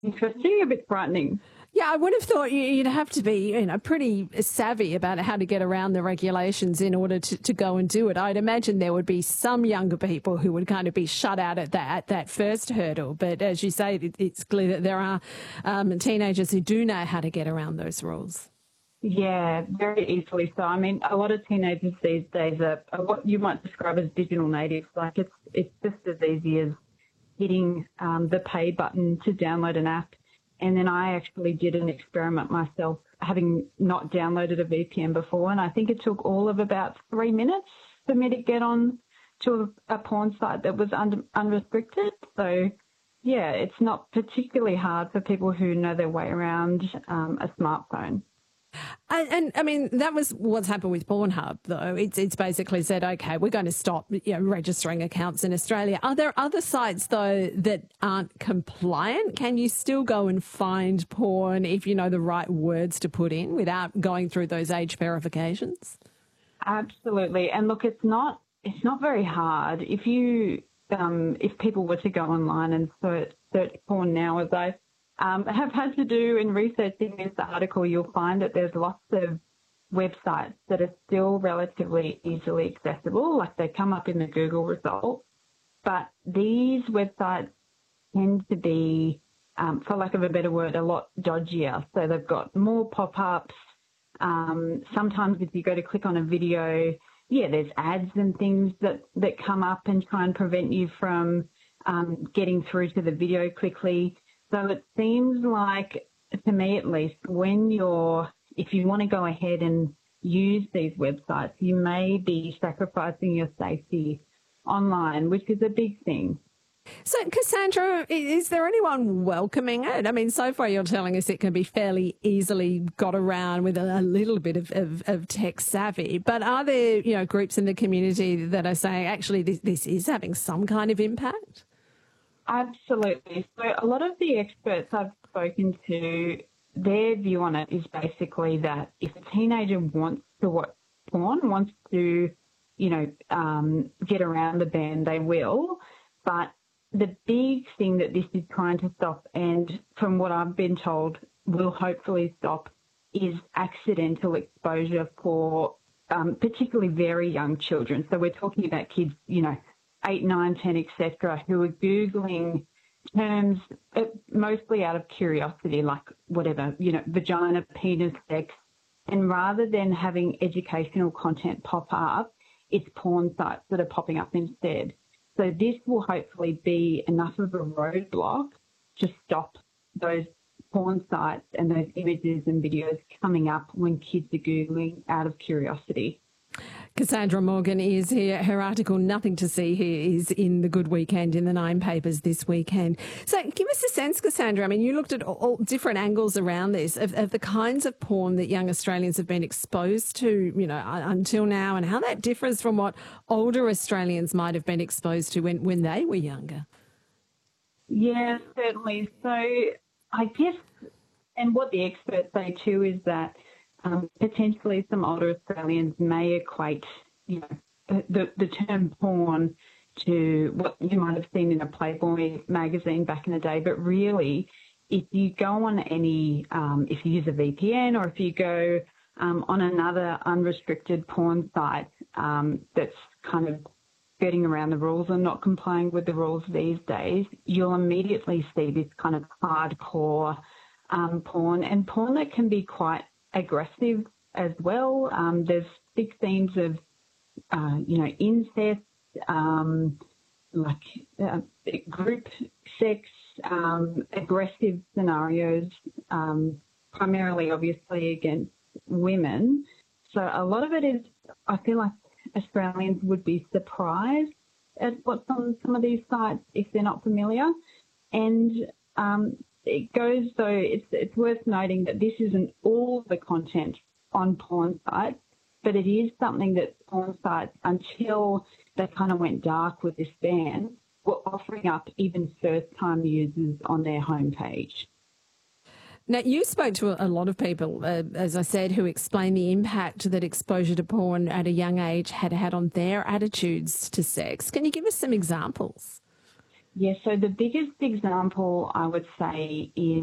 Interesting, a bit frightening. Yeah, I would have thought you'd have to be, pretty savvy about how to get around the regulations in order to go and do it. I'd imagine there would be some younger people who would kind of be shut out at that first hurdle. But as you say, it's clear that there are teenagers who do know how to get around those rules. Yeah, very easily so. I mean, a lot of teenagers these days are what you might describe as digital natives. Like it's just as easy as hitting the pay button to download an app. And then I actually did an experiment myself, having not downloaded a VPN before. And I think it took all of about 3 minutes for me to get on to a porn site that was unrestricted. So, yeah, it's not particularly hard for people who know their way around a smartphone. And I mean, that was what's happened with Pornhub, though. It's basically said, OK, we're going to stop registering accounts in Australia. Are there other sites, though, that aren't compliant? Can you still go and find porn if you know the right words to put in without going through those age verifications? Absolutely. And look, it's not very hard. If people were to go online and search porn now, as I have had to do in researching this article, you'll find that there's lots of websites that are still relatively easily accessible, like they come up in the Google results. But these websites tend to be, for lack of a better word, a lot dodgier. So they've got more pop-ups. Sometimes if you go to click on a video, there's ads and things that come up and try and prevent you from getting through to the video quickly. So it seems like, to me at least, if you want to go ahead and use these websites, you may be sacrificing your safety online, which is a big thing. So, Cassandra, is there anyone welcoming it? I mean, so far you're telling us it can be fairly easily got around with a little bit of tech savvy, but are there, groups in the community that are saying, actually, this is having some kind of impact? Absolutely. So a lot of the experts I've spoken to, their view on it is basically that if a teenager wants to watch porn, wants to, get around the ban, they will. But the big thing that this is trying to stop, and from what I've been told, will hopefully stop, is accidental exposure for particularly very young children. So we're talking about kids, 8, 9, 10, etc., who are Googling terms mostly out of curiosity, like whatever, vagina, penis, sex. And rather than having educational content pop up, it's porn sites that are popping up instead. So this will hopefully be enough of a roadblock to stop those porn sites and those images and videos coming up when kids are Googling out of curiosity. Cassandra Morgan is here. Her article, Nothing to See Here, is in The Good Weekend in the Nine papers this weekend. So give us a sense, Cassandra. I mean, you looked at all different angles around this, of the kinds of porn that young Australians have been exposed to, until now, and how that differs from what older Australians might have been exposed to when they were younger. Yeah, certainly. So I guess, and what the experts say too, is that potentially some older Australians may equate, the term porn to what you might have seen in a Playboy magazine back in the day. But really, if you go on if you use a VPN or if you go on another unrestricted porn site that's kind of skirting around the rules and not complying with the rules these days, you'll immediately see this kind of hardcore porn, and porn that can be quite aggressive as well. There's big themes of, incest, group sex, aggressive scenarios, primarily, obviously, against women. So a lot of it is, I feel like Australians would be surprised at what's on some of these sites if they're not familiar. And it goes, so it's worth noting that this isn't all the content on porn sites, but it is something that porn sites, until they kind of went dark with this ban, were offering up even first-time users on their homepage. Now, you spoke to a lot of people, as I said, who explained the impact that exposure to porn at a young age had on their attitudes to sex. Can you give us some examples? Yeah, so the biggest example I would say is